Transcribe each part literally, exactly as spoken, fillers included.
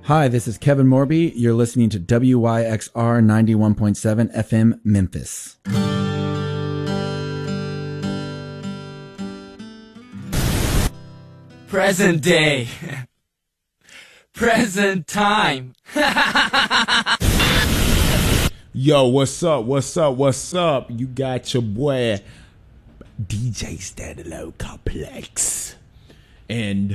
Hi, this is Kevin Morby. You're listening to W Y X R ninety-one point seven F M Memphis. Present day. Present time. Yo, what's up? What's up? What's up? You got your boy D J Standalone Complex. And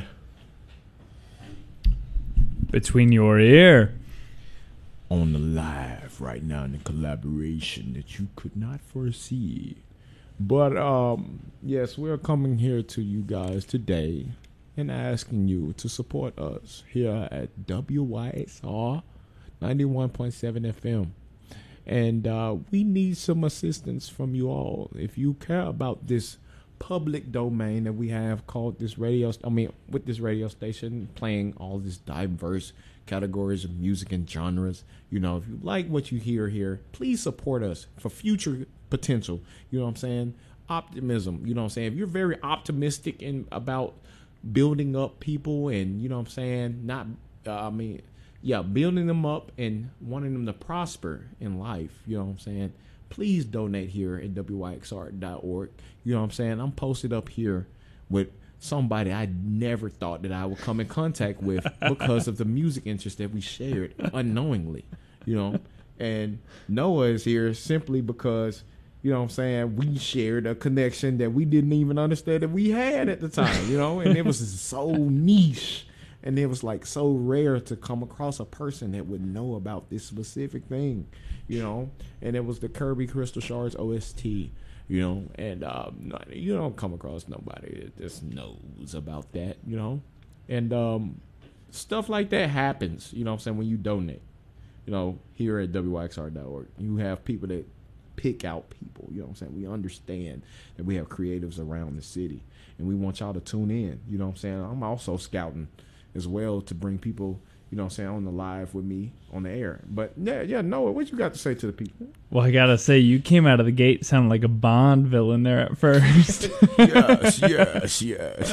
between your ear on the live right now in a collaboration that you could not foresee. But um yes, we're coming here to you guys today and asking you to support us here at W Y X R ninety-one point seven F M. And uh, we need some assistance from you all. If you care about this public domain that we have called this radio, I mean, with this radio station playing all these diverse categories of music and genres, you know, if you like what you hear here, please support us for future potential. You know what I'm saying? Optimism. You know what I'm saying? If you're very optimistic in about building up people and, you know what I'm saying, not, uh, I mean, yeah, building them up and wanting them to prosper in life, you know what I'm saying? Please donate here at W Y X R dot org. You know what I'm saying? I'm posted up here with somebody I never thought that I would come in contact with because of the music interest that we shared unknowingly, you know? And Noah is here simply because, you know what I'm saying, we shared a connection that we didn't even understand that we had at the time, you know? And it was so niche. And it was like so rare to come across a person that would know about this specific thing, you know. And it was the Kirby Crystal Shards O S T, you know. And um, you don't come across nobody that just knows about that, you know. And um, stuff like that happens, you know what I'm saying, when you donate, you know, here at W Y X R dot org. You have people that pick out people, you know what I'm saying. We understand that we have creatives around the city, and we want y'all to tune in, you know what I'm saying. I'm also scouting as well to bring people, you know what I'm saying, on the live with me on the air. But yeah, yeah, Noah, what you got to say to the people? Well, I gotta say, you came out of the gate sounding like a Bond villain there at first. yes, yes, yes.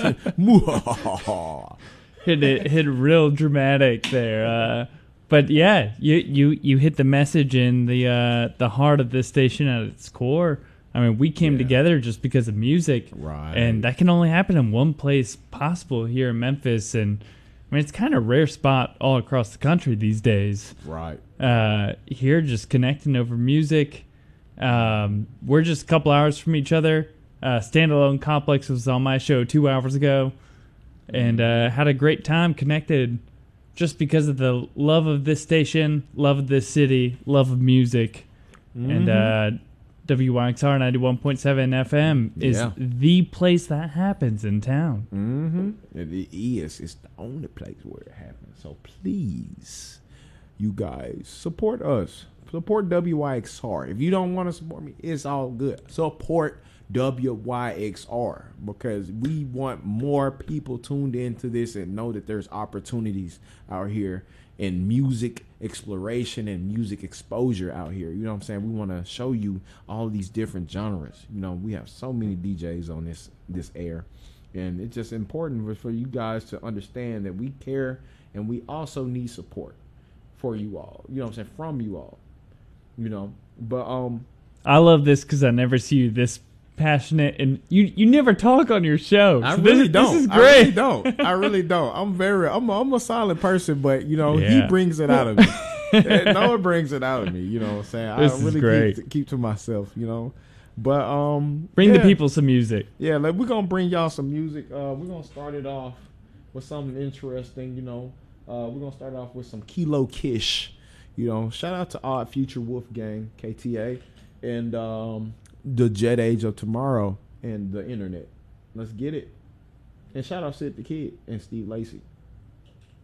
hit it, hit real dramatic there. Uh, but yeah, you, you, you hit the message in the uh, the heart of this station at its core. I mean, we came yeah. together just because of music, right? And that can only happen in one place possible here in Memphis. And I mean, it's kind of a rare spot all across the country these days. Right. Uh, here, just connecting over music. Um, we're just a couple hours from each other. Uh, Standalone Complex was on my show two hours ago. And uh, had a great time connected just because of the love of this station, love of this city, love of music. Mm-hmm. And uh, W Y X R ninety-one point seven F M is yeah. the place that happens in town. Mm-hmm. It is. It's the only place where it happens. So please, you guys, support us. Support W Y X R. If you don't want to support me, it's all good. Support W Y X R because we want more people tuned into this and know that there's opportunities out here in music exploration and music exposure out here. You know what I'm saying? We want to show you all these different genres. You know, we have so many D Js on this this air, and it's just important for you guys to understand that we care and we also need support for you all. You know what I'm saying? From you all. You know, but um, I love this because I never see you this passionate, and you you never talk on your show. I so really this, don't. This is I great. really don't. I really don't. I'm very. I'm. A, I'm a solid person, but you know, yeah. he brings it out of me. No one brings it out of me. You know what I'm saying? This I is really great. keep, keep to myself. You know, but um, bring yeah. the people some music. Yeah, like we're gonna bring y'all some music. Uh, we're gonna start it off with something interesting. You know, uh, we're gonna start off with some Kilo Kish. You know, shout out to Odd Future Wolfgang, K T A, and um, the Jet Age of Tomorrow and the Internet. Let's get it. And shout out Sid the Kid and Steve Lacy.